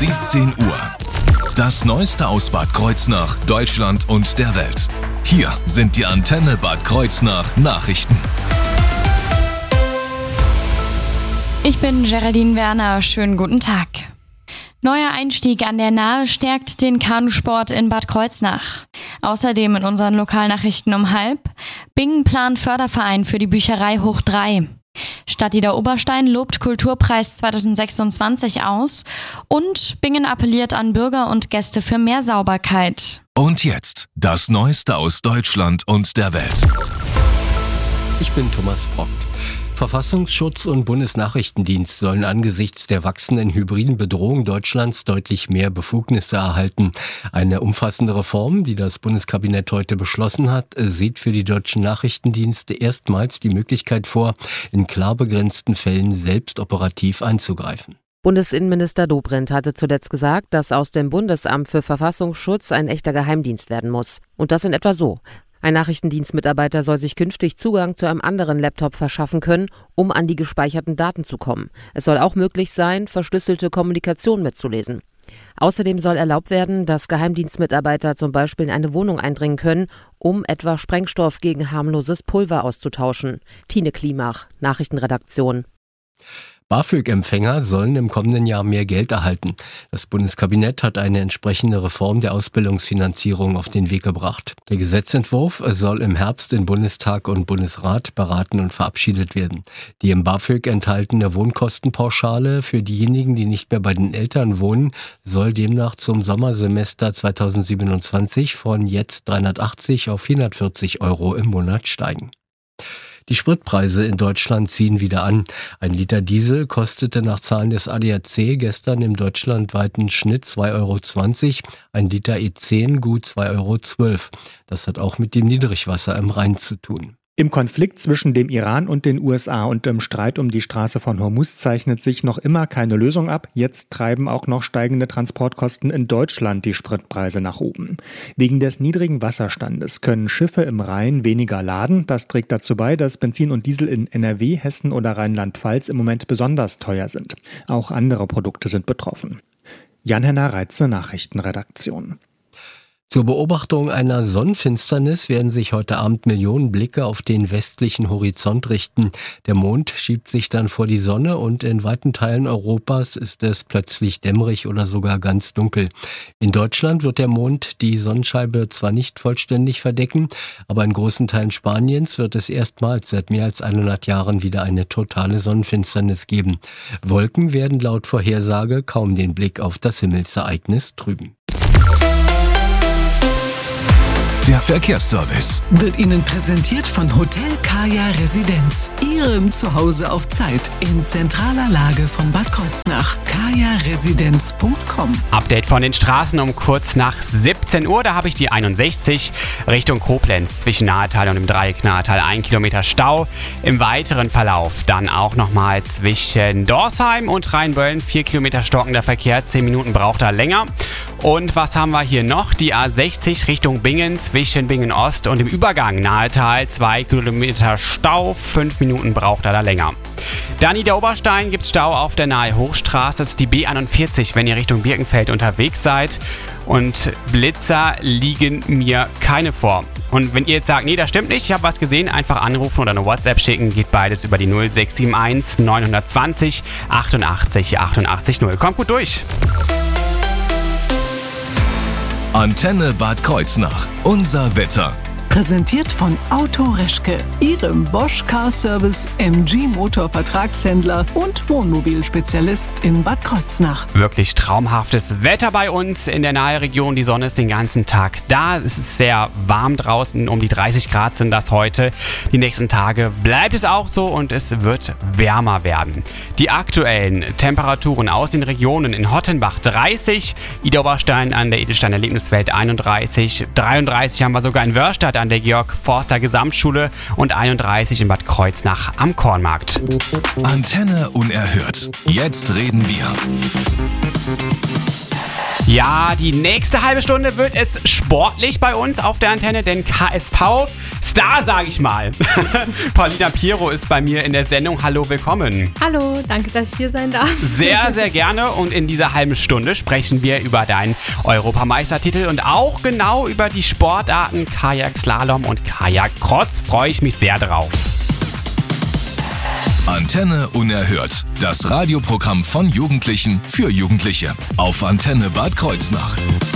17 Uhr. Das Neueste aus Bad Kreuznach, Deutschland und der Welt. Hier sind die Antenne Bad Kreuznach Nachrichten. Ich bin Geraldine Werner, schönen guten Tag. Neuer Einstieg an der Nahe stärkt den Kanusport in Bad Kreuznach. Außerdem in unseren Lokalnachrichten um 12:30. Bingen plant Förderverein für die Bücherei Hoch 3. Stadt Idar-Oberstein lobt Kulturpreis 2026 aus. Und Bingen appelliert an Bürger und Gäste für mehr Sauberkeit. Und jetzt das Neueste aus Deutschland und der Welt. Ich bin Thomas Brockt. Verfassungsschutz und Bundesnachrichtendienst sollen angesichts der wachsenden hybriden Bedrohung Deutschlands deutlich mehr Befugnisse erhalten. Eine umfassende Reform, die das Bundeskabinett heute beschlossen hat, sieht für die deutschen Nachrichtendienste erstmals die Möglichkeit vor, in klar begrenzten Fällen selbst operativ einzugreifen. Bundesinnenminister Dobrindt hatte zuletzt gesagt, dass aus dem Bundesamt für Verfassungsschutz ein echter Geheimdienst werden muss. Und das in etwa so: Ein Nachrichtendienstmitarbeiter soll sich künftig Zugang zu einem anderen Laptop verschaffen können, um an die gespeicherten Daten zu kommen. Es soll auch möglich sein, verschlüsselte Kommunikation mitzulesen. Außerdem soll erlaubt werden, dass Geheimdienstmitarbeiter zum Beispiel in eine Wohnung eindringen können, um etwa Sprengstoff gegen harmloses Pulver auszutauschen. Tine Klimach, Nachrichtenredaktion. BAföG-Empfänger sollen im kommenden Jahr mehr Geld erhalten. Das Bundeskabinett hat eine entsprechende Reform der Ausbildungsfinanzierung auf den Weg gebracht. Der Gesetzentwurf soll im Herbst in Bundestag und Bundesrat beraten und verabschiedet werden. Die im BAföG enthaltene Wohnkostenpauschale für diejenigen, die nicht mehr bei den Eltern wohnen, soll demnach zum Sommersemester 2027 von jetzt 380 auf 440 € im Monat steigen. Die Spritpreise in Deutschland ziehen wieder an. Ein Liter Diesel kostete nach Zahlen des ADAC gestern im deutschlandweiten Schnitt 2,20 €, ein Liter E10 gut 2,12 €. Das hat auch mit dem Niedrigwasser im Rhein zu tun. Im Konflikt zwischen dem Iran und den USA und im Streit um die Straße von Hormuz zeichnet sich noch immer keine Lösung ab. Jetzt treiben auch noch steigende Transportkosten in Deutschland die Spritpreise nach oben. Wegen des niedrigen Wasserstandes können Schiffe im Rhein weniger laden. Das trägt dazu bei, dass Benzin und Diesel in NRW, Hessen oder Rheinland-Pfalz im Moment besonders teuer sind. Auch andere Produkte sind betroffen. Jan-Henner Reitze, Nachrichtenredaktion. Zur Beobachtung einer Sonnenfinsternis werden sich heute Abend Millionen Blicke auf den westlichen Horizont richten. Der Mond schiebt sich dann vor die Sonne und in weiten Teilen Europas ist es plötzlich dämmerig oder sogar ganz dunkel. In Deutschland wird der Mond die Sonnenscheibe zwar nicht vollständig verdecken, aber in großen Teilen Spaniens wird es erstmals seit mehr als 100 Jahren wieder eine totale Sonnenfinsternis geben. Wolken werden laut Vorhersage kaum den Blick auf das Himmelsereignis trüben. Der Verkehrsservice wird Ihnen präsentiert von Hotel Kaya Residenz. Ihrem Zuhause auf Zeit in zentraler Lage von Bad Kreuznach. kajaresidenz.com. Update von den Straßen um kurz nach 17 Uhr. Da habe ich die 61 Richtung Koblenz zwischen Nahetal und dem Dreieck Nahetal 1 Kilometer Stau. Im weiteren Verlauf dann auch nochmal zwischen Dorsheim und Rheinböllen 4 Kilometer stockender Verkehr. 10 Minuten braucht er länger. Und was haben wir hier noch? Die A60 Richtung Bingen zwischen Bingen Ost und dem Übergang Nahetal 2 Kilometer Stau. 5 Minuten braucht er da länger. Dann Idar-Oberstein gibt es Stau auf der Nahe Hochstraße. Das ist die B41, wenn ihr Richtung Birkenfeld unterwegs seid. Und Blitzer liegen mir keine vor. Und wenn ihr jetzt sagt, nee, das stimmt nicht, ich habe was gesehen, einfach anrufen oder eine WhatsApp schicken. Geht beides über die 0671 920 88 88 0. Kommt gut durch. Antenne Bad Kreuznach. Unser Wetter. Präsentiert von Auto Reschke, Ihrem Bosch Car Service, MG Motor Vertragshändler und Wohnmobilspezialist in Bad Kreuznach. Wirklich traumhaftes Wetter bei uns in der Naheregion. Die Sonne ist den ganzen Tag da. Es ist sehr warm draußen. Um die 30 Grad sind das heute. Die nächsten Tage bleibt es auch so und es wird wärmer werden. Die aktuellen Temperaturen aus den Regionen: in Hottenbach 30, Idar-Oberstein an der Edelstein Erlebniswelt 31, 33 haben wir sogar in Wörstadt an der Georg-Forster-Gesamtschule und 31 in Bad Kreuznach am Kornmarkt. Antenne unerhört. Jetzt reden wir. Ja, die nächste halbe Stunde wird es sportlich bei uns auf der Antenne, denn KSV-Star, sage ich mal. Paulina Piero ist bei mir in der Sendung. Hallo, willkommen. Hallo, danke, dass ich hier sein darf. Sehr, sehr gerne. Und in dieser halben Stunde sprechen wir über deinen Europameistertitel und auch genau über die Sportarten Kajak Slalom und Kajak Cross. Freue ich mich sehr drauf. Antenne Unerhört. Das Radioprogramm von Jugendlichen für Jugendliche. Auf Antenne Bad Kreuznach.